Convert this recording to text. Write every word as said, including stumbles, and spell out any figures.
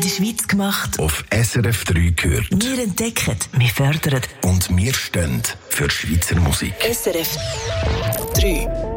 der Schweiz gemacht. Auf S R F drei gehört. Wir entdecken, wir fördern. Und wir stehen für Schweizer Musik. S R F drei.